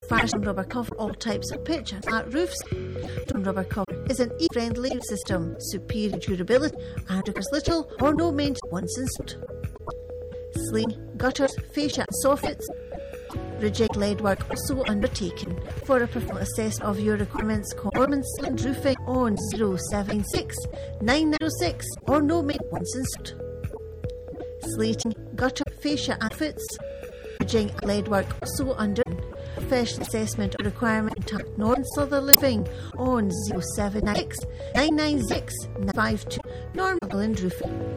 Firestone rubber cover all types of pitch and flat roofs. Firestone rubber cover is an e-friendly system, superior durability and requires little or no maintenance once installed. Slating, gutters, fascia and soffits. Reject lead work also undertaken. For a professional assessment of your requirements, call Ormond Sland Roofing on 076 906 or no maintenance once installed. Slating, gutter, fascia and fits. Reject lead work also under professional assessment of requirement. Contact Northern Southern Living on 076 996 952 Northern Roofing.